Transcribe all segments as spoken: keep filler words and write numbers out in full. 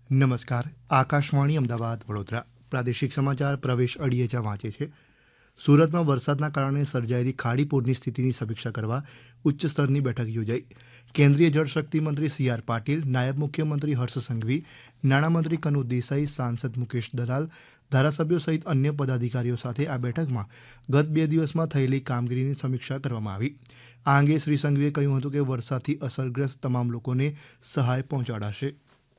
નમસ્કાર. આકાશવાણી અમદાવાદ વડોદરા પ્રાદેશિક સમાચાર પ્રવેશ અડીએચા વાંચે છે. સુરતમાં વરસાદના કારણે સર્જાયેલી ખાડી પૂરની સ્થિતિની સમીક્ષા કરવા ઉચ્ચ સ્તરની બેઠક યોજાઈ. કેન્દ્રીય જળશક્તિ મંત્રી સી આર પાટીલ, નાયબ મુખ્યમંત્રી હર્ષ સંઘવી, નાણામંત્રી કનુ દેસાઈ, સાંસદ મુકેશ દલાલ, ધારાસભ્યો સહિત અન્ય પદાધિકારીઓ સાથે આ બેઠકમાં ગત બે દિવસમાં થયેલી કામગીરીની સમીક્ષા કરવામાં આવી. આ અંગે શ્રી સંઘવીએ કહ્યું હતું કે વરસાદથી અસરગ્રસ્ત તમામ લોકોને સહાય પહોંચાડાશે.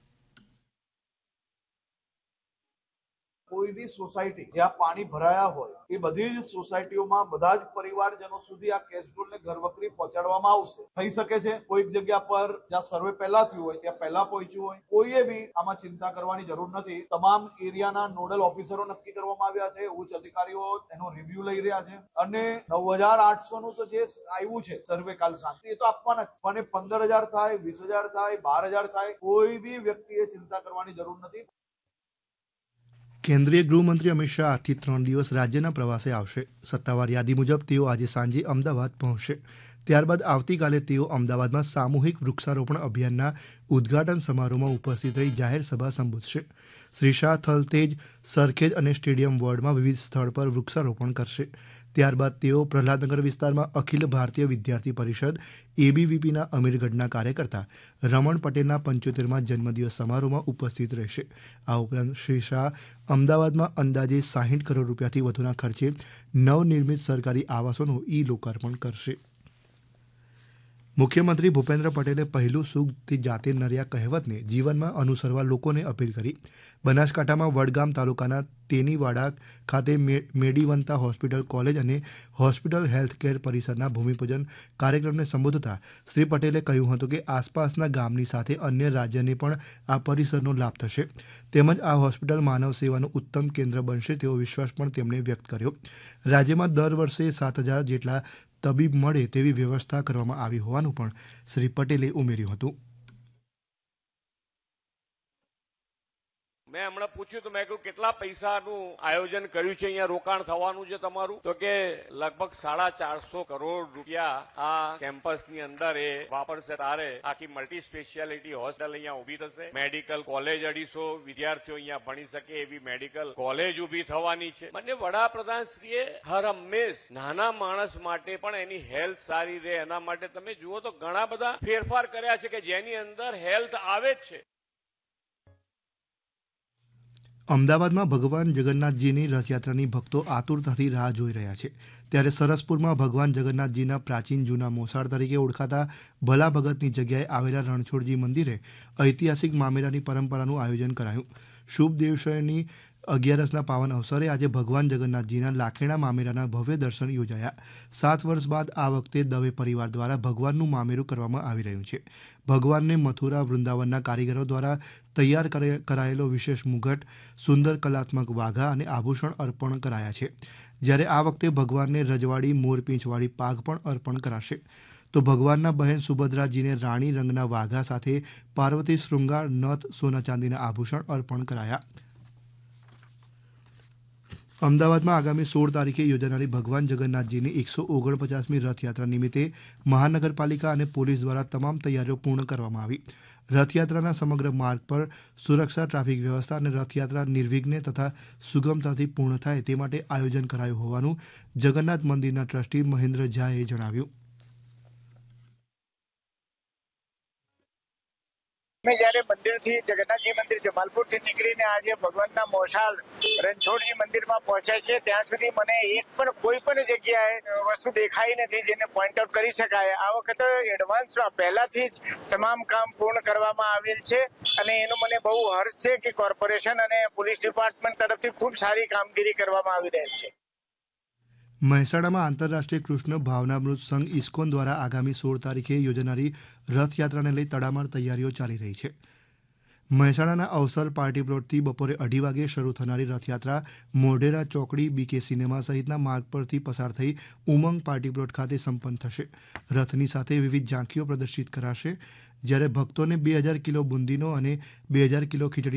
કોઈ બી સોસાયટી જ્યાં પાણી ભરાયા હોય એ બધી જ સોસાયટીઓમાં બધા જ પરિવારજનો સુધી આ કેસ્ટ્રોલ ને ઘરવખરી પહોંચાડવામાં આવશે. થઈ શકે છે કોઈક જગ્યા પર જ્યાં સર્વે પહેલા થયું હોય ત્યાં પહેલા પહોંચ્યું હોય. કોઈએ બી આમાં ચિંતા કરવાની જરૂર નથી. તમામ એરિયાના નોડલ ઓફિસરો નક્કી કરવામાં આવ્યા છે. ઉચ્ચ અધિકારીઓ એનો રિવ્યુ લઈ રહ્યા છે અને નવ હજાર આઠસો નું તો જે આવ્યું છે સર્વે કાલ સાંજે એ તો આપવાના જ પણ એ પંદર હજાર થાય, વીસ હજાર થાય, બાર હજાર થાય, કોઈ બી વ્યક્તિએ ચિંતા કરવાની જરૂર નથી. કેન્દ્રીય ગૃહમંત્રી અમિત શાહ આજથી ત્રણ દિવસ રાજ્યના પ્રવાસે આવશે. સત્તાવાર યાદી મુજબ તેઓ આજે સાંજે અમદાવાદ પહોંચશે. ત્યારબાદ આવતીકાલે તેઓ અમદાવાદમાં સામૂહિક વૃક્ષારોપણ અભિયાનના ઉદ્ઘાટન સમારોહમાં ઉપસ્થિત રહી જાહેર સભા સંબોધશે. શ્રી શાહ થલતેજ, સરખેજ અને સ્ટેડિયમ વોર્ડમાં વિવિધ સ્થળ પર વૃક્ષારોપણ કરશે. ત્યારબાદ તેઓ પ્રહલાદનગર વિસ્તારમાં અખિલ ભારતીય વિદ્યાર્થી પરિષદ એબીવીપીના અમીરગઢના કાર્યકર્તા રમણ પટેલના પંચોતેરમાં જન્મદિવસ સમારોહમાં ઉપસ્થિત રહેશે. આ ઉપરાંત શ્રી શાહ અમદાવાદમાં અંદાજે સાહીઠ કરોડ રૂપિયાથી વધુના ખર્ચે નવનિર્મિત સરકારી આવાસોનું ઈ લોકાર્પણ કરશે. મુખ્યમંત્રી ભૂપેન્દ્ર પટેલે પહેલું સુખ તે જાતે નર્યા કહેવતને જીવનમાં અનુસરવા લોકોને અપીલ કરી. બનાસકાંઠામાં વડગામ તાલુકાના તેનીવાડા ખાતે મેડીવંતા હોસ્પિટલ કોલેજ અને હોસ્પિટલ હેલ્થકેર પરિસરના ભૂમિપૂજન કાર્યક્રમને સંબોધતા શ્રી પટેલે કહ્યું હતું કે આસપાસના ગામની સાથે અન્ય રાજ્યને પણ આ પરિસરનો લાભ થશે. તેમજ આ હોસ્પિટલ માનવ સેવાનું ઉત્તમ કેન્દ્ર બનશે તેવો વિશ્વાસ પણ તેમણે વ્યક્ત કર્યો. રાજ્યમાં દર વર્ષે સાત હજાર જેટલા તબીબ મળે તેવી વ્યવસ્થા કરવામાં આવી હોવાનું પણ શ્રી પટેલે ઉમેર્યું હતું. મેં હમણાં પૂછ્યું તો મેં કહ્યું કેટલા પૈસાનું આયોજન કર્યું છે, અહીંયા રોકાણ થવાનું છે તમારું? તો કે લગભગ સાડા ચારસો કરોડ રૂપિયા આ કેમ્પસની અંદર એ વાપરશે. તારે આખી મલ્ટી સ્પેશિયાલિટી હોસ્પિટલ અહીંયા ઉભી થશે. મેડિકલ કોલેજ અઢીસો વિદ્યાર્થીઓ અહીંયા ભણી શકે એવી મેડિકલ કોલેજ ઉભી થવાની છે. મને વડાપ્રધાનશ્રીએ હર હંમેશ નાના માણસ માટે પણ એની હેલ્થ સારી રહે એના માટે તમે જુઓ તો ઘણા બધા ફેરફાર કર્યા છે કે જેની અંદર હેલ્થ આવે જ છે. અમદાવાદમાં ભગવાન જગન્નાથજીની રથયાત્રાની ભક્તો આતુરતાથી રાહ જોઈ રહ્યા છે. ત્યારે સરસપુરમાં ભગવાન જગન્નાથજીના પ્રાચીન જૂના મોસાળ તરીકે ઓળખાતા ભલા ભગતની જગ્યાએ આવેલા રણછોડજી મંદિરે ઐતિહાસિક મામેરાની પરંપરાનું આયોજન કરાયું. શુભ દિવસની અગિયારસના પાવન અવસરે આજે ભગવાન જગન્નાથજીના લાખેણા મામેરાના ભવ્ય દર્શન યોજાયા. સાત વર્ષ બાદ આ વખતે દવે પરિવાર દ્વારા ભગવાનનું મામેરું કરવામાં આવી રહ્યું છે. ભગવાનને મથુરા વૃંદાવનના કારીગરો દ્વારા તૈયાર કરાયેલો વિશેષ મુગટ, સુંદર કલાત્મક વાઘા અને આભૂષણ અર્પણ કરાયા છે. જ્યારે આ વખતે ભગવાનને રજવાડી મોરપીંછવાળી પાઘ પણ અર્પણ કરાશે. તો ભગવાનના બહેન સુભદ્રાજીને રાણી રંગના વાઘા સાથે પાર્વતી શૃંગાર, નથ, સોના ચાંદીના આભૂષણ અર્પણ કરાયા. અમદાવાદમાં આગામી સોળ તારીખે યોજાનારી ભગવાન જગન્નાથજીની એકસો ઓગણપચાસમી રથયાત્રા નિમિત્તે મહાનગરપાલિકા અને પોલીસ દ્વારા તમામ તૈયારીઓ પૂર્ણ કરવામાં આવી. રથયાત્રાના સમગ્ર માર્ગ પર સુરક્ષા, ટ્રાફિક વ્યવસ્થા અને રથયાત્રા નિર્વિઘ્ને તથા સુગમતાથી પૂર્ણ થાય તે માટે આયોજન કરાયું હોવાનું જગન્નાથ મંદિરના ટ્રસ્ટી મહેન્દ્ર ઝાએ જણાવ્યું. જયારે મંદિરથી જગન્નાથજી મંદિર જમાલપુરથી નીકળીને આજે ભગવાનના મોસાળ રણછોડજી મંદિરમાં પહોંચ્યા છે ત્યાં સુધી મને એક પણ કોઈ પણ જગ્યાએ વસ્તુ દેખાઈ નથી જેને પોઈન્ટ આઉટ કરી શકાય. આ વખતે એડવાન્સમાં પહેલાથી જ તમામ કામ પૂર્ણ કરવામાં આવેલ છે અને એનો મને બહુ હર્ષ છે કે કોર્પોરેશન અને પોલીસ ડિપાર્ટમેન્ટ તરફથી ખૂબ સારી કામગીરી કરવામાં આવી રહી છે. મહેસાણામાં આંતરરાષ્ટ્રીય કૃષ્ણ ભાવનામૃત સંઘ ઇસ્કોન દ્વારા આગામી સોળ તારીખે યોજાનારી રથયાત્રાને લઈ તડામાર તૈયારીઓ ચાલી રહી છે. મહેસાણાના અવસર પાર્ટી પ્લોટથી બપોરે અઢી વાગે શરૂ થનારી રથયાત્રા મોઢેરા ચોકડી, બીકે સિનેમા સહિતના માર્ગ પરથી પસાર થઈ ઉમંગ પાર્ટી પ્લોટ ખાતે સંપન્ન થશે. રથની સાથે વિવિધ ઝાંખીઓ પ્રદર્શિત કરાશે. જ્યારે ભક્તોને બે હજાર કિલો બુંદીનો અને બે હજાર કિલો ખીચડી